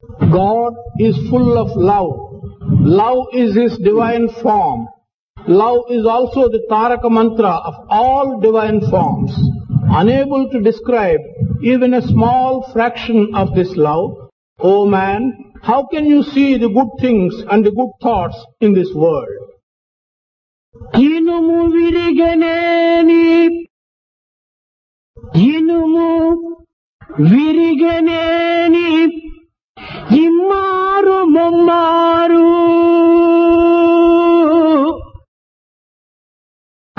God is full of love. Love is His divine form. Love is also the Taraka mantra of all divine forms. Unable to describe even a small fraction of this love, O man, how can you see the good things and the good thoughts in this world? ఇనుము విరిగనేని ఇనుము విరిగనేని ఇమ్మారు ముమ్మారు